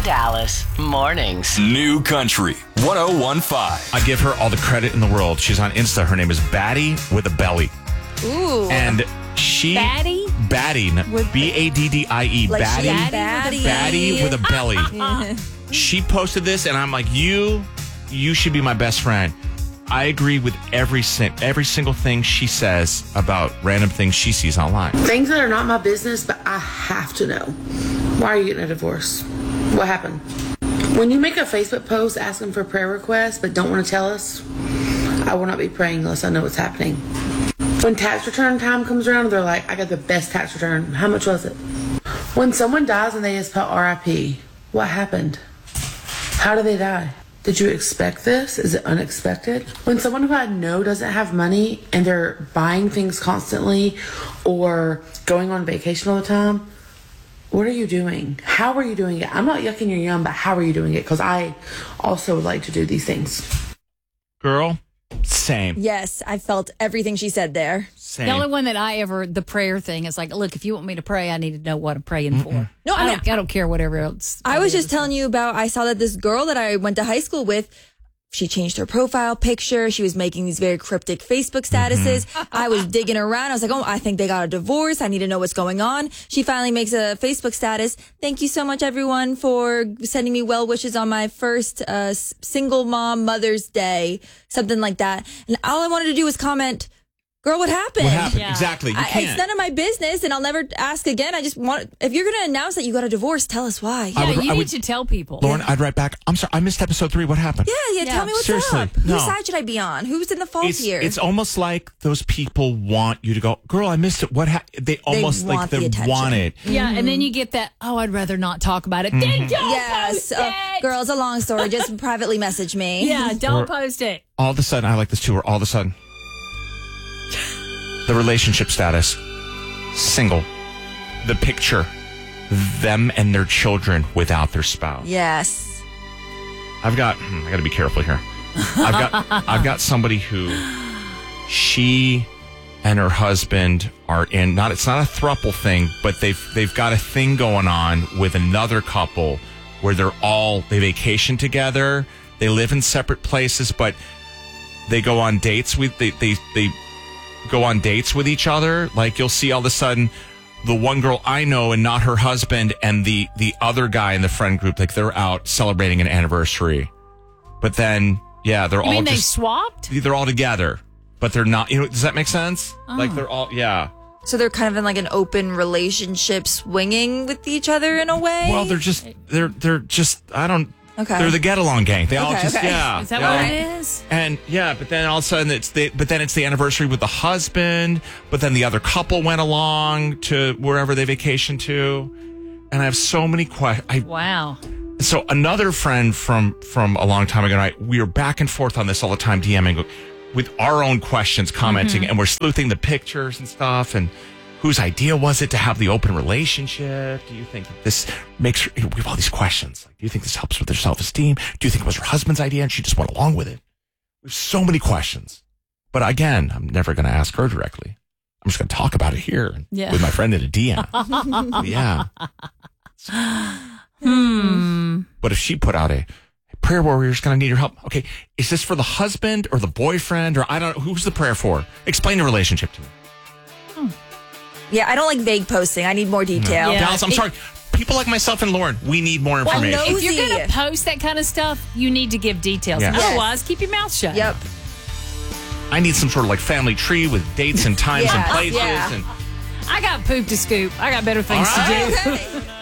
Dallas mornings. New Country 1015. I give her all the credit in the world. She's on Insta. Her name is Batty with a belly. Ooh. And she... Batty? Batty. Baddie. Like Batty. Batty with a belly. She posted this, and I'm like, you should be my best friend. I agree with every single thing she says about random things she sees online. Things that are not my business, but I have to know. Why are you getting a divorce? What happened? When you make a Facebook post asking for prayer requests but don't want to tell us, I will not be praying unless I know what's happening. When tax return time comes around, they're like, I got the best tax return. How much was it? When someone dies and they just put RIP, what happened? How did they die? Did you expect this? Is it unexpected? When someone who I know doesn't have money and they're buying things constantly or going on vacation all the time, what are you doing? How are you doing it? I'm not yucking your yum, but how are you doing it? Because I also would like to do these things. Girl, same. Yes, I felt everything she said there. Same. The only one that the prayer thing is like, look, if you want me to pray, I need to know what I'm praying for. No, I don't care whatever else. I was just telling you about, I saw that this girl that I went to high school with, she changed her profile picture. She was making these very cryptic Facebook statuses. I was digging around. I was like, oh, I think they got a divorce. I need to know what's going on. She finally makes a Facebook status. Thank you so much, everyone, for sending me well wishes on my first single mom Mother's Day, something like that. And all I wanted to do was comment, girl, what happened? What happened? Yeah. Exactly. You can't. It's none of my business, and I'll never ask again. I just want, if you're going to announce that you got a divorce, tell us why. Yeah, you need to tell people. Lauren, I'd write back, I'm sorry, I missed episode 3. What happened? Yeah, tell me what's Seriously, up. no. Whose side should I be on? Who's in the fault here? It's almost like those people want you to go, girl, I missed it. What happened? They almost want like the they attention. want it. Yeah, and then you get that, I'd rather not talk about it. Then don't Yes. post it. Girl, it's a long story. Just privately message me. Yeah, don't post it. All of a sudden, I like this too, where all of a sudden, the relationship status, single, the picture, them and their children without their spouse. Yes. I got to be careful here. I've got somebody who she and her husband are in, it's not a throuple thing, but they've got a thing going on with another couple where they vacation together. They live in separate places, but they go on dates they go on dates with each other. Like, you'll see all of a sudden the one girl I know and not her husband and the other guy in the friend group, like, they're out celebrating an anniversary. But then, yeah, they're all they swapped? They're all together, but they're not. Does that make sense? Oh. Like, they're all, yeah. So they're kind of in like an open relationship, swinging with each other in a way? Well, they're just, Okay. they're the get along gang. They all just, okay. yeah. Is that yeah. what it is? And yeah, but then all of a sudden it's the anniversary with the husband, but then the other couple went along to wherever they vacationed to. And I have so many questions. Wow. So another friend from a long time ago, we were back and forth on this all the time, DMing with our own questions, commenting, and we're sleuthing the pictures and stuff. And whose idea was it to have the open relationship? Do you think that this makes her, we have all these questions. Like, do you think this helps with her self-esteem? Do you think it was her husband's idea and she just went along with it? There's so many questions. But again, I'm never going to ask her directly. I'm just going to talk about it here with my friend in a DM. Yeah. But if she put out a prayer warrior's going to need your help. Okay, is this for the husband or the boyfriend? Or I don't know. Who's the prayer for? Explain the relationship to me. Yeah, I don't like vague posting. I need more detail. Yeah. Dallas, I'm sorry. People like myself and Lauren, we need more information. no. If you're Nosy. going to post that kind of stuff, you need to give details. Yeah. Otherwise, keep your mouth shut. Yep. I need some sort of like family tree with dates and times and places. Yeah. And I got poop to scoop. I got better things All right. to do. Okay.